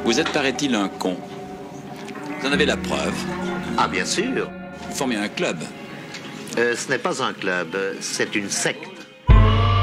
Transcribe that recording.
Vous êtes, paraît-il, un con. Vous en avez la preuve. Ah, bien sûr. Vous formez un club. Ce n'est pas un club, c'est une secte.